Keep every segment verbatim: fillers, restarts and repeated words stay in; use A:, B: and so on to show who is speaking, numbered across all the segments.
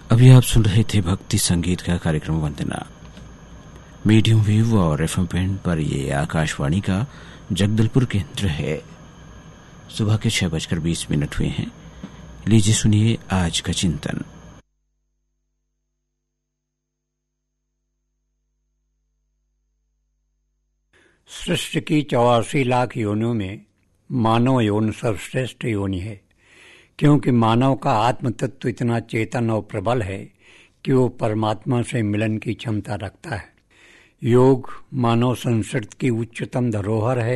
A: अभी आप सुन रहे थे भक्ति संगीत का कार्यक्रम वंदना। मीडियम वेव और एफएम बैंड पर ये आकाशवाणी का जगदलपुर केंद्र है। सुबह के छह बजकर बीस मिनट हुए हैं। लीजिए सुनिए आज का चिंतन।
B: सृष्टि की चौरासी लाख योनियों में मानव योनि सर्वश्रेष्ठ योनि है, क्योंकि मानव का आत्म तत्व इतना चेतन और प्रबल है कि वो परमात्मा से मिलन की क्षमता रखता है। योग मानव संस्कृति की उच्चतम धरोहर है।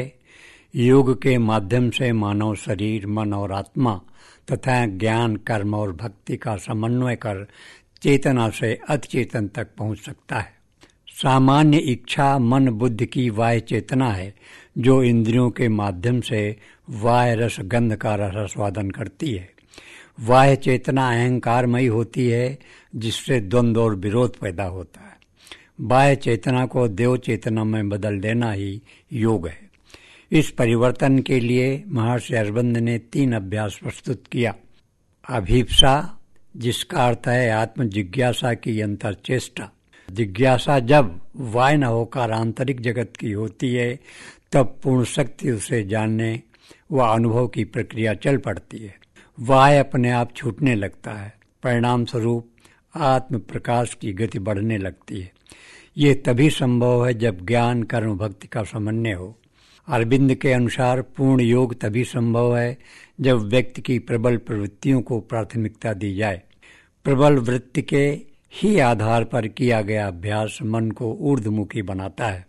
B: योग के माध्यम से मानव शरीर, मन और आत्मा तथा ज्ञान, कर्म और भक्ति का समन्वय कर चेतना से अतिचेतन तक पहुंच सकता है। सामान्य इच्छा मन बुद्धि की बाह्य चेतना है, जो इंद्रियों के माध्यम से बाह्य रस गंध का रसास्वादन करती है। बाह्य चेतना अहंकारमयी होती है, जिससे द्वंद्व और विरोध पैदा होता है। बाह्य चेतना को देव चेतना में बदल देना ही योग है। इस परिवर्तन के लिए महर्षि अरविंद ने तीन अभ्यास प्रस्तुत किया। अभीप्सा, जिसका अर्थ है आत्म जिज्ञासा की अंतर्चेष्टा। जिज्ञासा जब बाह्य न होकर आंतरिक जगत की होती है, तब पूर्ण शक्ति उसे जानने व अनुभव की प्रक्रिया चल पड़ती है। बाह्य अपने आप छूटने लगता है। परिणाम स्वरूप आत्म प्रकाश की गति बढ़ने लगती है। ये तभी संभव है जब ज्ञान कर्म भक्ति का समन्वय हो। अरविंद के अनुसार पूर्ण योग तभी संभव है जब व्यक्ति की प्रबल प्रवृत्तियों को प्राथमिकता दी जाए। प्रबल वृत्ति के ही आधार पर किया गया अभ्यास मन को ऊर्ध्वमुखी बनाता है।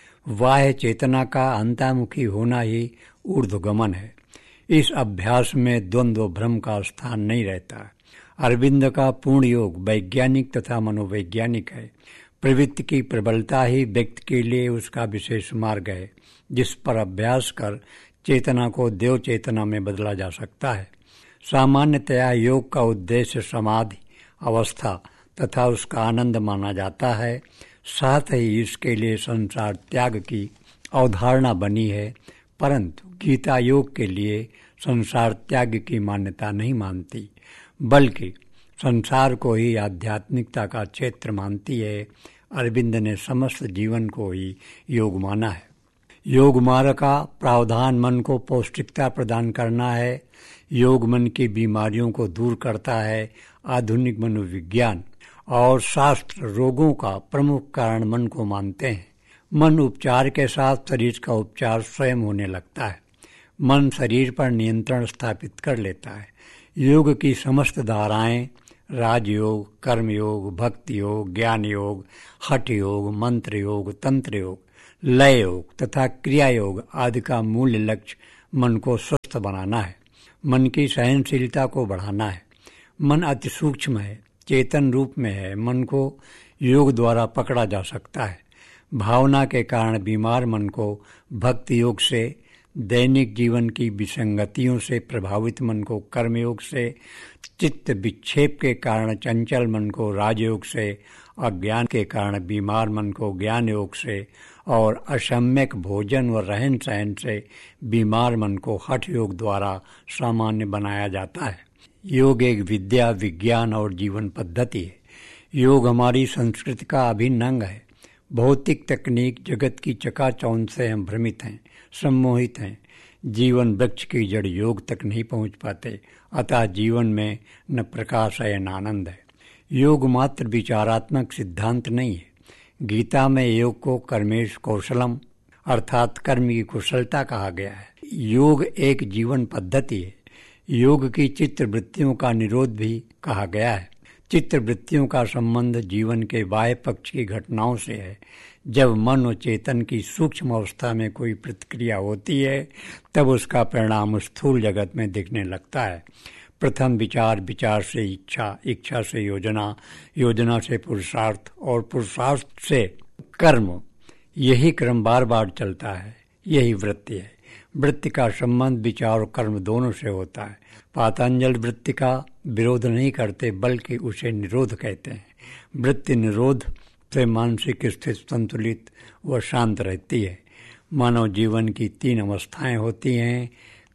B: बाह्य चेतना का अंतर्मुखी होना ही ऊर्ध्वगमन है। इस अभ्यास में द्वंद्व भ्रम का स्थान नहीं रहता। अरविंद का पूर्ण योग वैज्ञानिक तथा मनोवैज्ञानिक है। प्रवृत्ति की प्रबलता ही व्यक्ति के लिए उसका विशेष मार्ग है, जिस पर अभ्यास कर चेतना को देव चेतना में बदला जा सकता है। सामान्यतया योग का उद्देश्य समाधि अवस्था तथा उसका आनंद माना जाता है। साथ ही इसके लिए संसार त्याग की अवधारणा बनी है, परंतु गीता योग के लिए संसार त्याग की मान्यता नहीं मानती, बल्कि संसार को ही आध्यात्मिकता का क्षेत्र मानती है। अरविंद ने समस्त जीवन को ही योग माना है। योग मार्ग का प्रावधान मन को पौष्टिकता प्रदान करना है। योग मन की बीमारियों को दूर करता है। आधुनिक मनोविज्ञान और शास्त्र रोगों का प्रमुख कारण मन को मानते हैं। मन उपचार के साथ शरीर का उपचार स्वयं होने लगता है। मन शरीर पर नियंत्रण स्थापित कर लेता है। योग की समस्त धाराएं राजयोग, कर्मयोग, भक्ति योग, ज्ञान योग, हठ योग, मंत्र योग, तंत्र योग, लय योग तथा क्रिया योग आदि का मूल लक्ष्य मन को स्वस्थ बनाना है। मन की सहनशीलता को बढ़ाना है। मन अति सूक्ष्म है, चेतन रूप में है। मन को योग द्वारा पकड़ा जा सकता है। भावना के कारण बीमार मन को भक्ति योग से, दैनिक जीवन की विसंगतियों से प्रभावित मन को कर्मयोग से, चित्त विक्षेप के कारण चंचल मन को राजयोग से, अज्ञान के कारण बीमार मन को ज्ञान योग से और असम्यक भोजन व रहन सहन से बीमार मन को हठ योग द्वारा सामान्य बनाया जाता है। योग एक विद्या, विज्ञान और जीवन पद्धति है। योग हमारी संस्कृति का अभिन्न अंग है। भौतिक तकनीक जगत की चकाचौंध से हम भ्रमित हैं, सम्मोहित हैं। जीवन वृक्ष की जड़ योग तक नहीं पहुंच पाते, अतः जीवन में न प्रकाश है न आनंद है। योग मात्र विचारात्मक सिद्धांत नहीं है। गीता में योग को कर्मेश कौशलम अर्थात कर्म की कुशलता कहा गया है। योग एक जीवन पद्धति है। योग की चित्त वृत्तियों का निरोध भी कहा गया है। चित्त वृत्तियों का संबंध जीवन के बाह्य पक्ष की घटनाओं से है। जब मन और चेतन की सूक्ष्म अवस्था में कोई प्रतिक्रिया होती है, तब उसका परिणाम स्थूल जगत में दिखने लगता है। प्रथम विचार, विचार से इच्छा, इच्छा से योजना, योजना से पुरुषार्थ और पुरुषार्थ से कर्म। यही क्रम बार बार चलता है। यही वृत्ति है। वृत्ति का संबंध विचार और कर्म दोनों से होता है। पातंजल वृत्ति का विरोध नहीं करते, बल्कि उसे निरोध कहते हैं। वृत्ति निरोध से मानसिक स्थिति संतुलित व शांत रहती है। मानव जीवन की तीन अवस्थाएं होती हैं: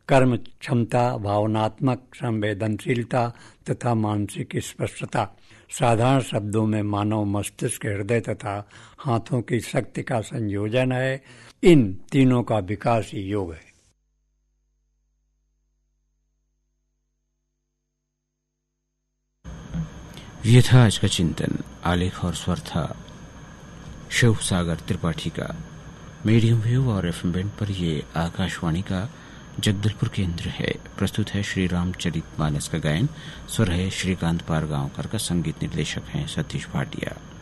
B: कर्म क्षमता, भावनात्मक संवेदनशीलता तथा मानसिक स्पष्टता। साधारण शब्दों में मानव मस्तिष्क, हृदय तथा हाथों की शक्ति का संयोजन है। इन तीनों का विकास ही योग है।
A: ये था आज का चिंतन। आलेख और स्वर था शिव सागर त्रिपाठी का। मीडियम वेव और एफएम बैंड पर ये आकाशवाणी का जगदलपुर केंद्र है। प्रस्तुत है श्री रामचरितमानस का गायन। स्वर है श्रीकांत पारगांवकर का। संगीत निर्देशक हैं सतीश भाटिया।